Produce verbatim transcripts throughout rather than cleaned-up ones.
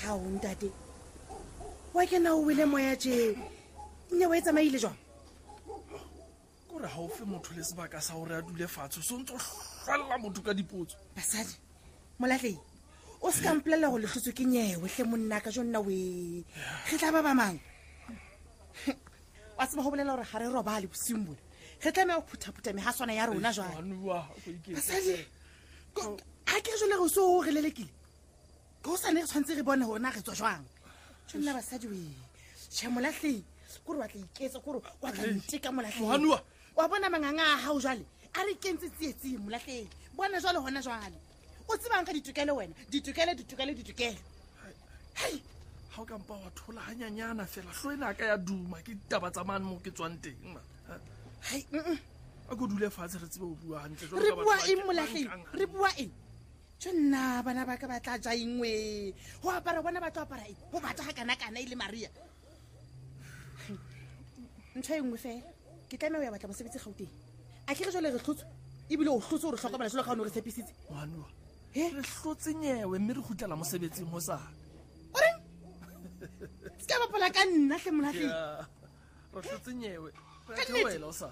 ha o ntate wa ke na o wele moya tje nya wa etsa maile jwa gore ha o fe motho le sebaka sa hore a dule fatshe so ntse hlalla motho ka dipotso basadi molatlei o se ka mplela go letlotso ke nyewe hle monna ka jonna we ge tla ba ba mang wa tseba go bolela gore ga re robale bosimbole ge tla me o phuthaphutha mehaswana ya rona jwale basadi ha ke jole go so re lelekile go sa ne re tshwantse re bone hore na re tswa jwang jonna basadi we che molatlei gore wa tla iketsa gore wa tla nteka molatlei wa bona manganga a hao jwale a re kentse tsietsing molatlei bona jwale hona jwale o tsebang ka ditukelo wena ditukelo ditukelo ditukelo hai ha o ka mpa wa thola hanyanyana fela hloena ka ya duma ke taba tsa mane mo ke tswang teng ma hai mm a go dule fatshe re tsebe o bua hantle jwalo re bua eng molatlei re bua eng tsona bana ba ka ba tla ja ingwe ho apara bona ba tla apara eng ho batla ga kana kana ile Maria ntse engwe fela ke tla me o ya batla mosebetsi gauteng a ke re jole re tlhotso ebile o hlotse o re hlokomela jalo ga o ne re tshepisitse wanwa he re hlotse nyewe mme re khutlela mosebetsing ho sa ore ska ba pola ka nna hle molatlei re hlotse nyewe re tshwela o sa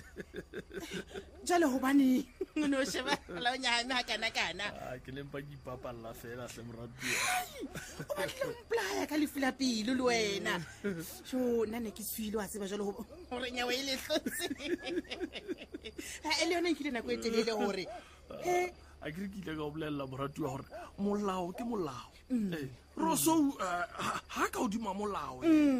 jalo hobane o no sheba la nyana kana kana a ke lempa di papalla fela hle moratuwa o ba ke mplaya ka lefula pilo le wena so nna ne ke swile wa tseba jalo hore nyawe ile hlotse ha ele yona nkile nako e telele hore he a ke ke ile ka bolella moratuwa hore molao ke molao eh roso ha ka odima molao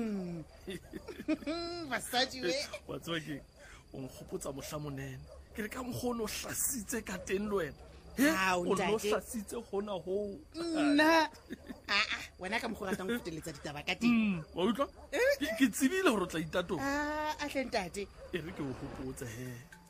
basadi we wa tswa ke o nkgopotsa mohlamonene ke re ka mkgono hlasitse ka teng le wena ha o o ntate lo hlasitse hona ho nna a a wena ka mkgo ratang go feteletsa ditaba ka teng wa utlwa ke tsebile hore o tla itato a a hle ntate e re ke o hopotse he